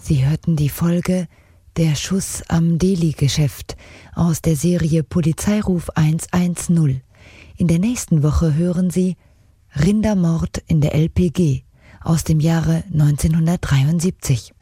Sie hörten die Folge Der Schuss am Deli-Geschäft aus der Serie Polizeiruf 110. In der nächsten Woche hören Sie Rindermord in der LPG aus dem Jahre 1973.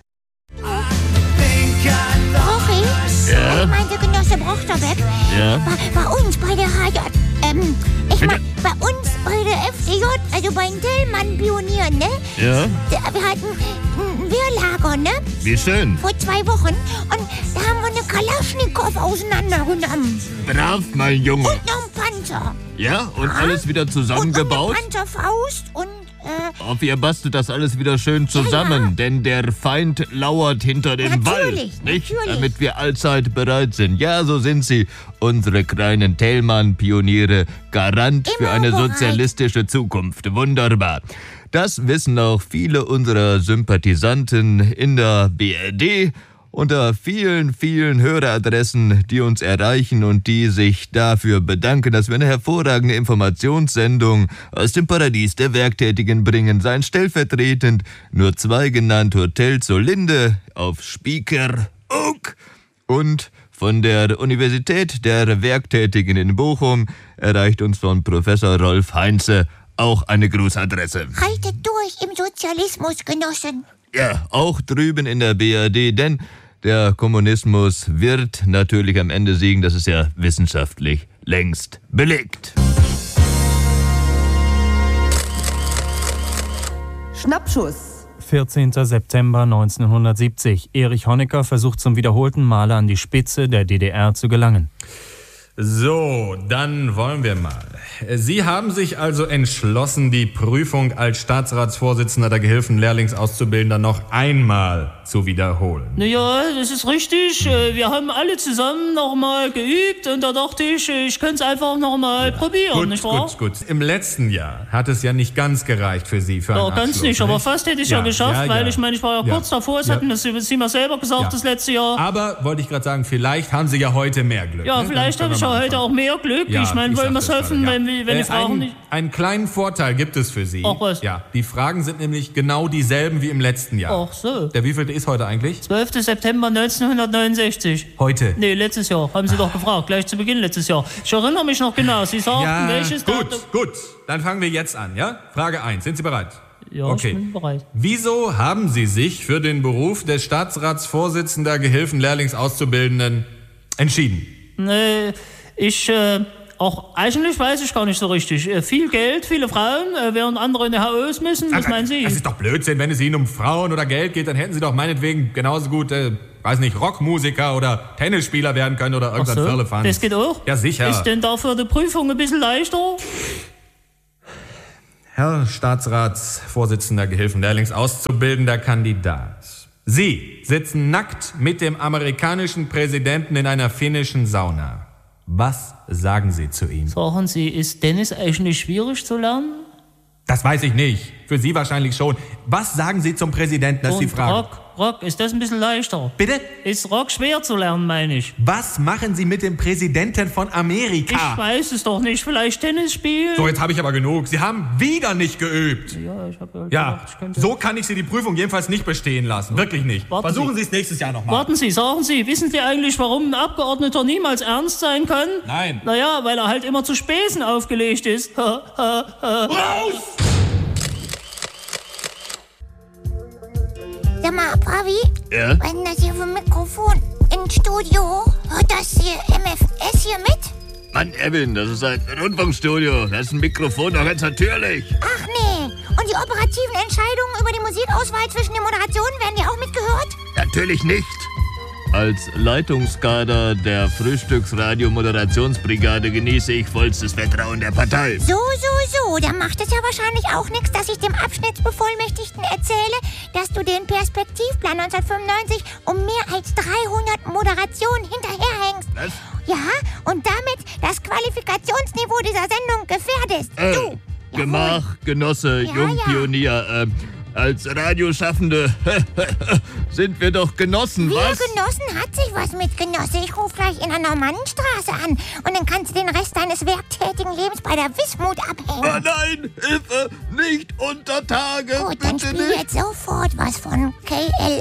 Rochi? Ja? Ich meine, der Genosse Brochterbeck. Ja? Bei uns bei der HJ. Ich meine, bei uns bei der FDJ, also bei den Tellmann-Pionieren, ne? Ja? Wir hatten ein Wehrlager, ne? Wie schön. Vor 2 Wochen. Und da haben wir eine Kalaschnikow auseinandergenommen. Brav, mein Junge. Und noch ein Panzer. Ja, und alles wieder zusammengebaut? Und eine Panzerfaust und, Auf, ihr bastelt das alles wieder schön zusammen, Ja. denn der Feind lauert hinter dem Wald, nicht? Natürlich. Damit wir allzeit bereit sind. Ja, so sind sie, unsere kleinen Thälmann-Pioniere, Garant für Immer eine bereit. sozialistische Zukunft. Wunderbar. Das wissen auch viele unserer Sympathisanten in der BRD, unter vielen, vielen Höreradressen, die uns erreichen und die sich dafür bedanken, dass wir eine hervorragende Informationssendung aus dem Paradies der Werktätigen bringen. Seien stellvertretend nur 2 genannt: Hotel zur Linde auf Spieker Oak und von der Universität der Werktätigen in Bochum erreicht uns von Professor Rolf Heinze auch eine Grußadresse. haltet durch im Sozialismus, Genossen. Ja, auch drüben in der BRD, denn der Kommunismus wird natürlich am Ende siegen. Das ist ja wissenschaftlich längst belegt. Schnappschuss. 14. September 1970. Erich Honecker versucht zum wiederholten Male an die Spitze der DDR zu gelangen. So, dann wollen wir mal. Sie haben sich also entschlossen, die Prüfung als Staatsratsvorsitzender der Gehilfen-Lehrlingsauszubildender noch einmal zu wiederholen. Naja, das ist richtig. Wir haben alle zusammen nochmal geübt und da dachte ich könnte es einfach nochmal probieren, nicht wahr? Gut. Im letzten Jahr hat es ja nicht ganz gereicht für Sie für einen Ja, ganz Abschluss, nicht, aber fast hätte ich ja geschafft, weil ich meine, ich war ja kurz davor, es hatten das Sie mal selber gesagt, das letzte Jahr. Aber, wollte ich gerade sagen, vielleicht haben Sie ja heute mehr Glück. Ja, ne? vielleicht habe ich ja heute auch mehr Glück. Ja, ich meine, wollen wir es sagte hoffen, gerade, wenn die Fragen nicht... Einen kleinen Vorteil gibt es für Sie. Ach, was? Ja, die Fragen sind nämlich genau dieselben wie im letzten Jahr. Ach so. Der wievielte ist heute eigentlich? 12. September 1969. Heute. Nee, letztes Jahr. Haben Sie doch gefragt. Gleich zu Beginn letztes Jahr. Ich erinnere mich noch genau. Sie sagten, welches Datum... Gut. Dann fangen wir jetzt an, ja? Frage 1. Sind Sie bereit? Ja, Okay. ich bin bereit. Wieso haben Sie sich für den Beruf des Staatsratsvorsitzender Gehilfen-Lehrlingsauszubildenden entschieden? Auch eigentlich weiß ich gar nicht so richtig. Viel Geld, viele Frauen, während andere in die HÖs müssen. Was meinen Sie? Das ist doch Blödsinn. Wenn es Ihnen um Frauen oder Geld geht, dann hätten Sie doch meinetwegen genauso gut, weiß nicht, Rockmusiker oder Tennisspieler werden können oder irgendein Firlefanz. Das geht auch? Ja, sicher. Ist denn dafür die Prüfung ein bisschen leichter? Herr Staatsratsvorsitzender Gehilfen-Lehrlingsauszubildender Kandidat. Sie sitzen nackt mit dem amerikanischen Präsidenten in einer finnischen Sauna. Was sagen Sie zu ihm? Sagen Sie, ist Tennis eigentlich schwierig zu lernen? Das weiß ich nicht. Für Sie wahrscheinlich schon. Was sagen Sie zum Präsidenten, das ist die Frage. Rock, ist das ein bisschen leichter? Bitte? Ist Rock schwer zu lernen, meine ich? Was machen Sie mit dem Präsidenten von Amerika? Ich weiß es doch nicht. Vielleicht Tennis spielen? So, jetzt habe ich aber genug. Sie haben wieder nicht geübt. Ja, ich habe Ja, so kann ich Sie die Prüfung jedenfalls nicht bestehen lassen. Wirklich nicht. Versuchen Sie es nächstes Jahr nochmal. Warten Sie, sagen Sie, wissen Sie eigentlich, warum ein Abgeordneter niemals ernst sein kann? Nein. Naja, weil er halt immer zu Späßen aufgelegt ist. Raus! Sag mal, Bravi, Ja? was ist denn das hier für ein Mikrofon im Studio? Hört das hier MFS hier mit? Mann, Evan, das ist ein Rundfunkstudio. Das ist ein Mikrofon, doch ganz natürlich. Ach nee. Und die operativen Entscheidungen über die Musikauswahl zwischen den Moderationen werden die auch mitgehört? Natürlich nicht. Als Leitungskader der Frühstücksradio-Moderationsbrigade genieße ich vollstes Vertrauen der Partei. So. Dann macht es ja wahrscheinlich auch nichts, dass ich dem Abschnittsbevollmächtigten erzähle, dass du den Perspektivplan 1995 um mehr als 300 Moderationen hinterherhängst. Was? Ja, und damit das Qualifikationsniveau dieser Sendung gefährdest. Du! Gemach, Genosse, Ja, Jungpionier, als Radioschaffende sind wir doch Genossen, Wir was? Genossen hat sich was mit Genosse. Ich rufe gleich in der Normannenstraße an und dann kannst du den Rest deines werktätigen Lebens bei der Wismut abhängen. Oh nein, Hilfe, nicht unter Tage, Gut, dann bitte spiel nicht. jetzt sofort was von KL